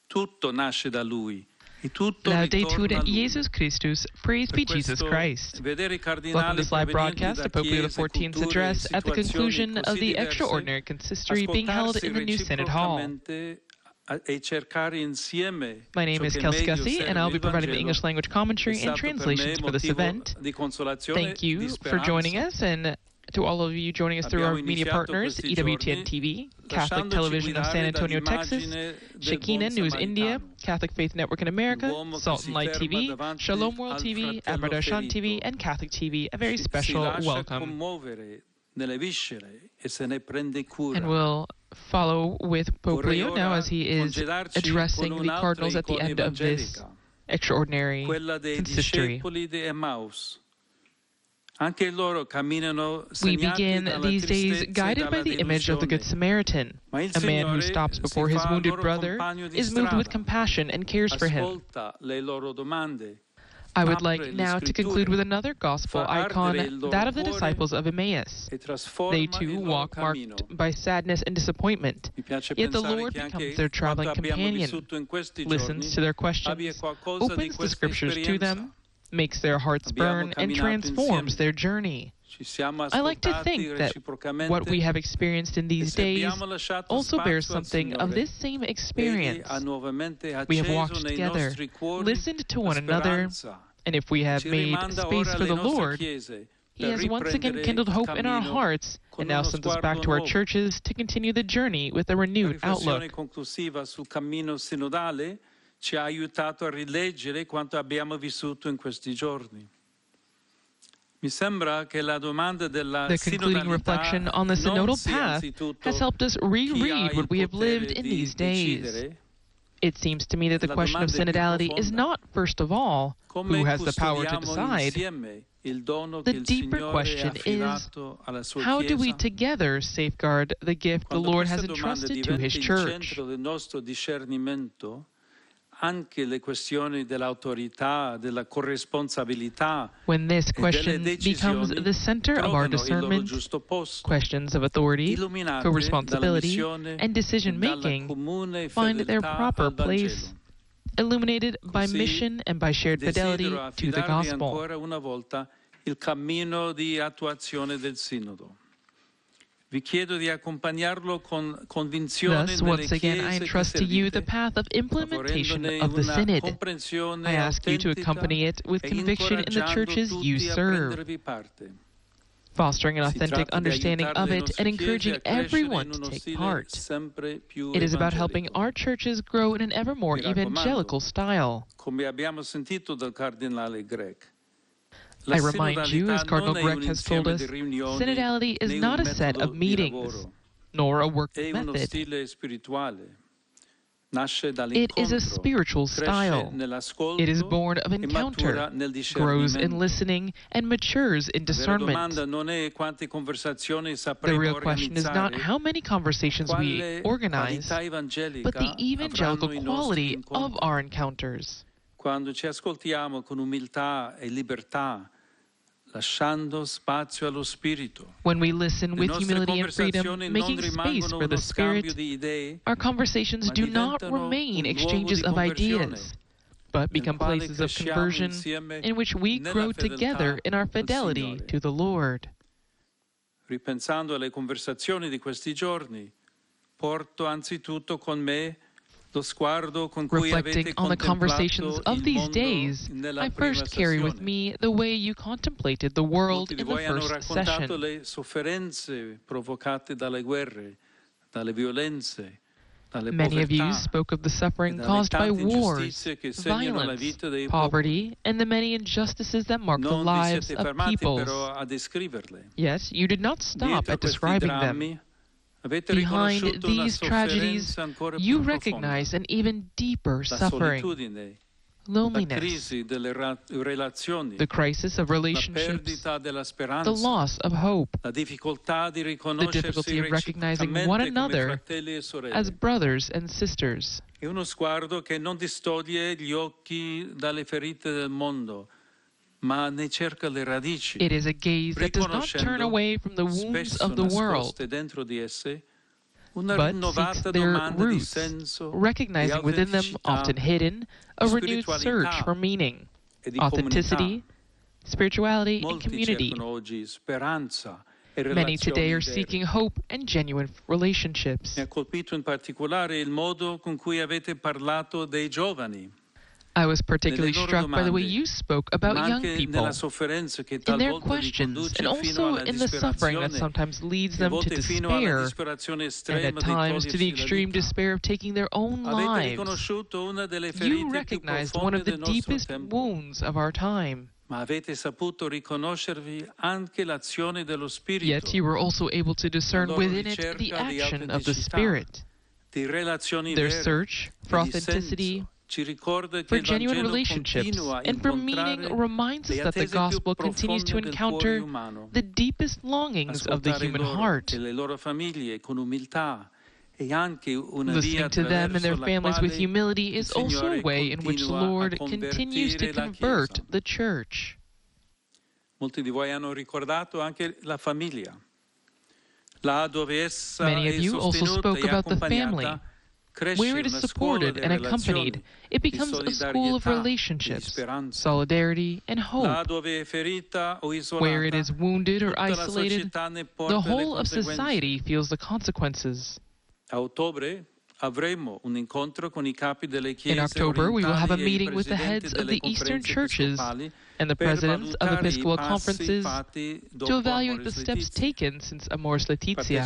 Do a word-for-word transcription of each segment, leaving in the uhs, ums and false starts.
Tutto nasce da Lui. Laudetur Jesus Christus, praise be Jesus Christ. Welcome to this live broadcast of Pope Leo the fourteenth's address at the conclusion of the extraordinary consistory being held in the new Synod Hall. My name is Kelsey Gussie, and I'll be providing the English language commentary and translations for this event. Thank you for joining us, and to all of you joining us through our media partners, E W T N T V, Catholic Television of San Antonio, Texas, Shekinah News India, Catholic Faith Network in America, Salt and Light T V, Shalom World T V, Amar Darshan T V, and Catholic T V. A very special welcome. And we'll follow with Pope Leo now as he is addressing the cardinals at the end of this extraordinary consistory. We begin these days guided by the image of the Good Samaritan. A man who stops before his wounded brother is moved with compassion and cares for him. I would like now to conclude with another gospel icon, that of the disciples of Emmaus. They too walk marked by sadness and disappointment, yet the Lord becomes their traveling companion, listens to their questions, opens the scriptures to them, makes their hearts burn, and transforms their journey. I like to think that what we have experienced in these days also bears something of this same experience. We have walked together, listened to one another, and if we have made space for the Lord, He has once again kindled hope in our hearts and now sends us back to our churches to continue the journey with a renewed outlook. Ci ha aiutato a rileggere quanto abbiamo vissuto in questi giorni. Mi sembra che la domanda della The concluding reflection on the synodal path has helped us reread what we have lived in these days. It seems to me that the question of synodality is not, first of all, who has the power to decide. The deeper question is, how do we together safeguard the gift the Lord has entrusted to His Church? Anche le questioni dell'autorità, della corresponsabilità. When this question becomes the center of our discernment, questions of authority, co-responsibility, and decision-making find their proper place, illuminated by mission and by shared fidelity to the gospel. Ancora una volta il cammino di attuazione del Sinodo. Thus, once again, I entrust to you the path of implementation of the Synod. I ask you to accompany it with conviction in the churches you serve, fostering an authentic understanding of it and encouraging everyone to take part. It is about helping our churches grow in an ever more evangelical style. I remind you, as Cardinal Grech has told us, synodality is not a set of meetings, nor a work method. It is a spiritual style. It is born of encounter, grows in listening, and matures in discernment. The real question is not how many conversations we organize, but the evangelical quality of our encounters. Quando ci ascoltiamo con umiltà e libertà, lasciando spazio allo Spirito. When we listen with humility and freedom, making space for the Spirit, our conversations do not remain exchanges of ideas, but become places of conversion in which we grow together in our fidelity to the Lord. Ripensando alle conversazioni di questi giorni, porto anzitutto con me Reflecting on the conversations of these days, I first carry with me the way you contemplated the world in the first session. Many of you spoke of the suffering caused by wars, violence, poverty, and the many injustices that mark the lives of peoples. Yes, you did not stop at describing them. Behind these tragedies, you recognize an even deeper suffering, loneliness, the crisis of relationships, the loss of hope, the difficulty of recognizing one another as brothers and sisters. It is a gaze that does not turn away from the wounds of the world, but seeks their roots, recognizing within them, often hidden, a renewed search for meaning, authenticity, spirituality, and community. Many today are seeking hope and genuine relationships. Mi ha colpito in particolare il modo con cui avete parlato dei giovani. I was particularly struck by the way you spoke about young people, in their questions, and also in the suffering that sometimes leads them to despair, and at times to the extreme despair of taking their own lives. You recognized one of the deepest wounds of our time. Yet you were also able to discern within it the action of the Spirit. Their search for authenticity, for genuine relationships, and for meaning reminds us that the gospel continues to encounter the deepest longings of the human heart. Listening to them and their families with humility is also a way in which the Lord continues to convert the church. Molti di voi hanno ricordato anche la famiglia. Là dove essa Many of you also spoke about the family. Where it is supported and accompanied, it becomes a school of relationships, solidarity, and hope. Where it is wounded or isolated, the whole of society feels the consequences. In October, we will have a meeting with the heads of the Eastern churches and the presidents of Episcopal conferences to evaluate the steps taken since Amoris Laetitia.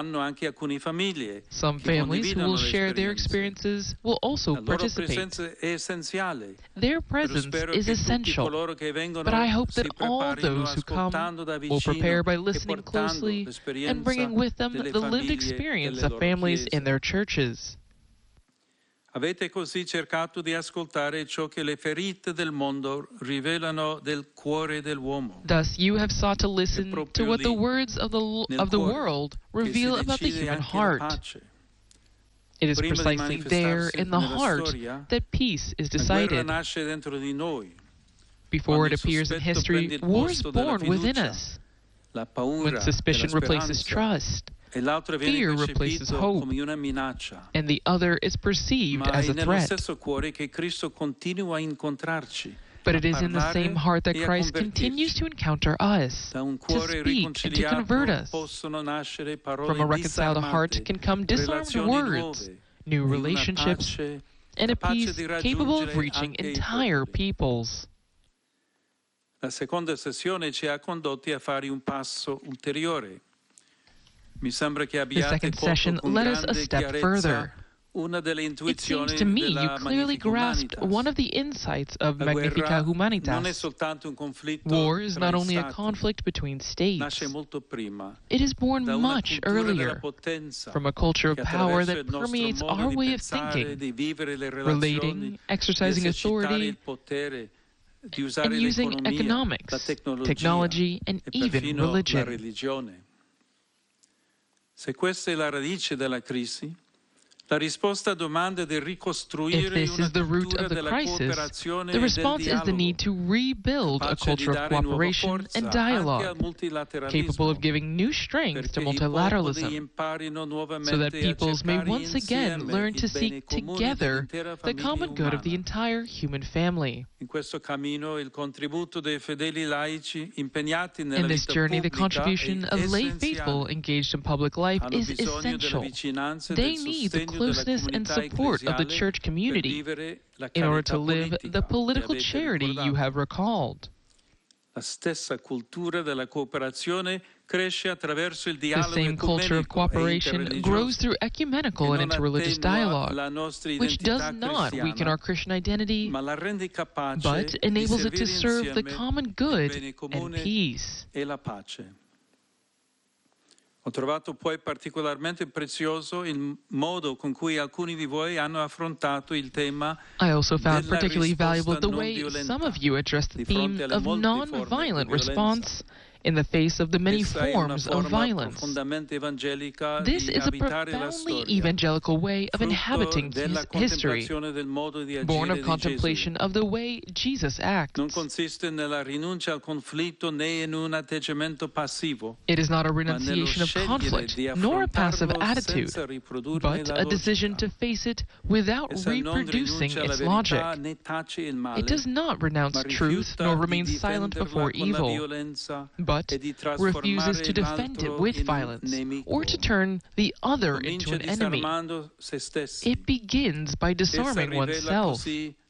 Some families who will share their experiences will also participate. Their presence is essential, but I hope that all those who come will prepare by listening closely and bringing with them the lived experience of families in their churches. Avete così cercato di ascoltare ciò che le ferite del mondo rivelano del cuore dell'uomo. Thus you have sought to listen to what the words of the, of the world reveal about the human heart. It is precisely there in the heart that peace is decided. Before it appears in history, war is born within us. When suspicion replaces trust, fear replaces hope, and the other is perceived as a threat. But it is in the same heart that Christ continues to encounter us, to speak and to convert us. From a reconciled heart can come disarmed words, new relationships, and a peace capable of reaching entire peoples. La seconda sessione ci ha condotti a fare un passo ulteriore. The second session led us a step further. It seems to me you clearly grasped one of the insights of Magnificat Humanitas. War is not only a conflict between states. It is born much earlier, from a culture of power that permeates our way of thinking, relating, exercising authority, and using economics, technology, and even religion. Se questa è la radice della crisi, la risposta a domande di ricostruire If this is the root of the crisis, the response is the need to rebuild a culture of cooperation and dialogue, capable of giving new strength to multilateralism, so that peoples may once again learn to seek together the common good of the entire human family. In this journey, the contribution of lay faithful engaged in public life is essential. They need the closeness and support of the church community in order to live the political charity you have recalled. The same culture of cooperation grows through ecumenical and interreligious dialogue, which does not weaken our Christian identity, but enables it to serve the common good and peace. Ho trovato poi particolarmente prezioso il modo con cui alcuni di voi hanno affrontato il tema. I also found particularly valuable the way some of you addressed the theme of non-violent response in the face of the many forms of violence. This is a profoundly evangelical way of inhabiting his history, born of contemplation of the way Jesus acts. It is not a renunciation of conflict, nor a passive attitude, but a decision to face it without reproducing its logic. It does not renounce truth, nor remain silent before evil, but refuses to defend it with violence, or to turn the other into an enemy. It begins by disarming oneself.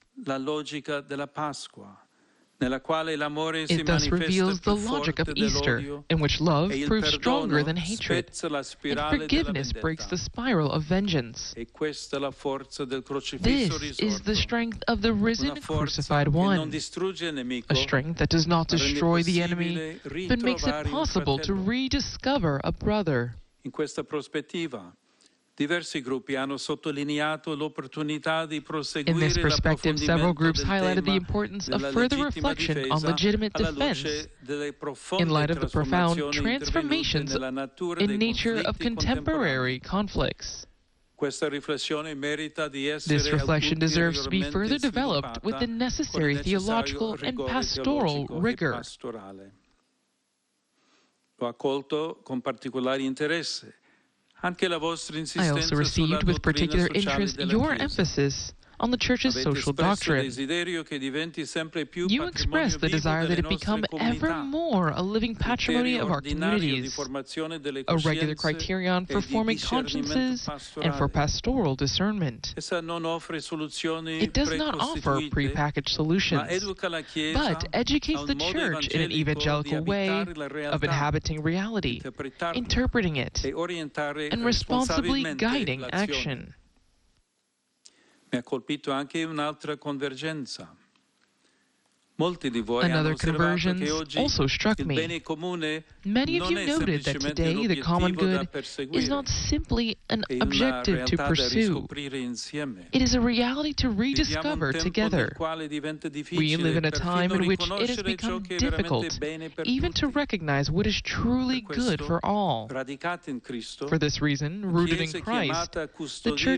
It thus reveals the logic of Easter, in which love proves stronger than hatred, and forgiveness breaks the spiral of vengeance. This is the strength of the risen and crucified One, a strength that does not destroy the enemy, but makes it possible to rediscover a brother. In this perspective, several groups highlighted the importance of further reflection on legitimate defense in light of the profound transformations in nature of contemporary conflicts. This reflection deserves to be further developed with the necessary theological and pastoral rigor. I also received with particular interest your emphasis on the Church's social doctrine. You express the desire that it become ever more a living patrimony of our communities, a regular criterion for forming consciences and for pastoral discernment. It does not offer prepackaged solutions, but educates the Church in an evangelical way of inhabiting reality, interpreting it, and responsibly guiding action. Mi ha colpito anche un'altra convergenza. Another conversion also struck me. Many of you noted that today the common good is not simply an objective to pursue. It is a reality to rediscover together. We live in a time in which it has become difficult even to recognize what is truly good for all. For this reason, rooted in Christ, the Church